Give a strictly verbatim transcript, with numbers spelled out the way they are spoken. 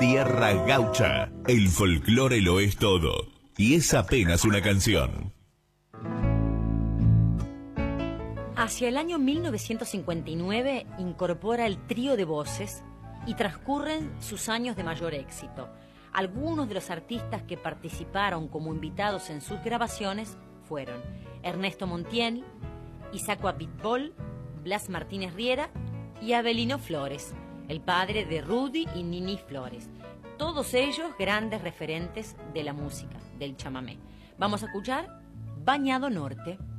tierra gaucha. El folclore lo es todo. Y es apenas una canción. Hacia el año mil novecientos cincuenta y nueve incorpora el trío de voces y transcurren sus años de mayor éxito. Algunos de los artistas que participaron como invitados en sus grabaciones fueron Ernesto Montiel, Isaco Abitbol, Blas Martínez Riera y Abelino Flores, el padre de Rudy y Nini Flores. Todos ellos grandes referentes de la música, del chamamé. Vamos a escuchar Bañado Norte.